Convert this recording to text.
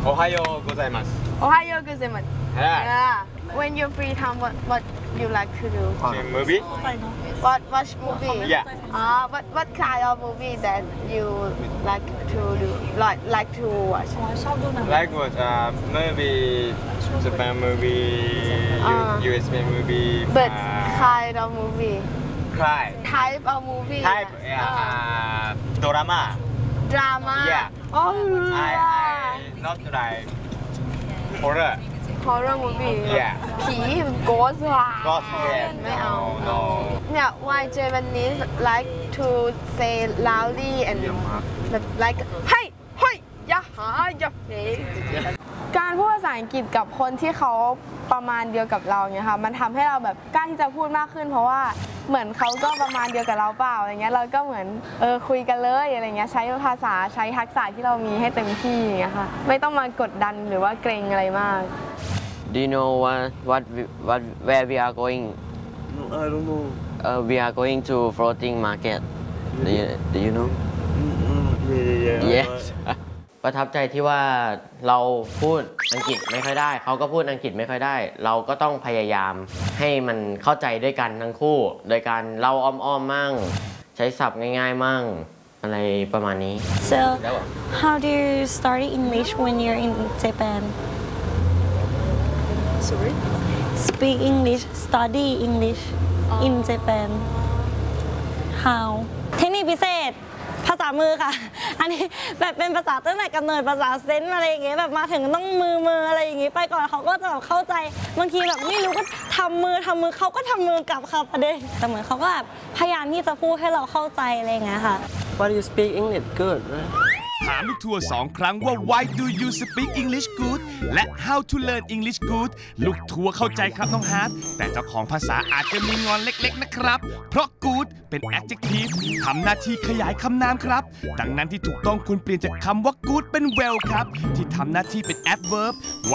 โอไฮโอโกไซมัส Ohio gozaimasu. Yeah. Yeah. When you're free time, what you like to do? movie What watch movie? Yeah. What kind of movie that you like to do? Like to watch? ชอบดูหนัง like what movie Japan movie USA movie But kind of movie. cry Type of movie. type drama Drama. Yeah. Oh. I not like horror Horror movie. Yeah. ผี ghost ว่ะ Ghost, yeah. ไม่เอา No. เนี่ย why Japanese like to say loudly and แบบ like เฮ้ยเฮ้ยอย่าหาอย่าเฮ้การพูดภาษาอังกฤษกับคนที่เขาประมาณเดียวกับเราเนี่ยค่ะมันทำให้เราแบบกล้าที่จะพูดมากขึ้น เพราะว่าเหมือนเขาก็ประมาณเดียวกับเราเปล่าอะไรเงี้ยเราก็เหมือนคุยกันเลยอะไรเงี้ยใช้ภาษาใช้ทักษะที่เรามีให้เต็มที่อย่างเงี้ยค่ะไม่ต้องมากดดันหรือว่าเกรงอะไรมาก Do you know where we are going? No, I don't know. We are going to floating market. Do you know? Yeah. Yes. ประทับใจที่ว่าเราพูดอังกฤษไม่ค่อยได้เขาก็พูดอังกฤษไม่ค่อยได้เราก็ต้องพยายามให้มันเข้าใจด้วยกันทั้งคู่โดยการเล่าอ้อมๆมั่งใช้ศัพท์ง่ายๆมั่งอะไรประมาณนี้ So how do you study English when you're in Japan? Sorry? Speak English, study English in Japan. How? เทคนิคพิเศษภาษามือค่ะ อันนี้แบบเป็นภาษาตั้งแต่กำเนิดภาษาเซนส์อะไรอย่างเงี้ยแบบมาถึงต้องมืออะไรอย่างงี้ไปก่อนเขาก็จะแบบเข้าใจบางทีแบบไม่รู้ก็ทำมือเขาก็ทำมือกลับค่ะประเด็นแต่เหมือนเขาก็แบบพยายามที่จะพูดให้เราเข้าใจอะไรอย่างเงี้ยค่ะ Why do you speak English good ถามลูกทัวร์2 ครั้งว่า Why do you speak English good และ How to learn English good ลูกทัวร์เข้าใจครับน้องฮาร์ดแต่เจ้าของภาษาอาจจะมีงอนเล็กๆนะครับ เพราะ good เป็น adjective ทำหน้าที่ขยายคำนามครับ ดังนั้นที่ถูกต้องคุณเปลี่ยนจากคำว่า good เป็น well ครับ ที่ทำหน้าที่เป็น adverb